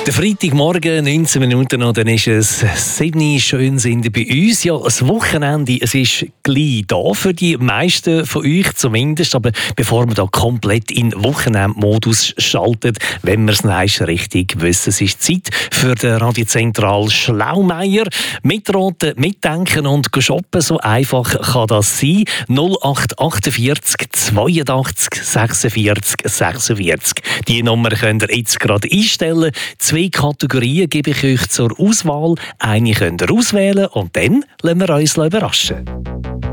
Der Freitagmorgen, 19 Minuten noch, dann ist es 7 schön sind bei uns. Ja, das Wochenende, es ist gleich da für die meisten von euch zumindest. Aber bevor wir da komplett in Wochenendmodus schalten, wenn wir es nicht richtig wissen, es ist Zeit für den Radiozentral Schlaumeier. Mitraten, mitdenken und shoppen, so einfach kann das sein. 0848 82 46 46. Die Nummer könnt ihr jetzt gerade einstellen. 2 Kategorien gebe ich euch zur Auswahl. Eine könnt ihr auswählen und dann lassen wir uns überraschen.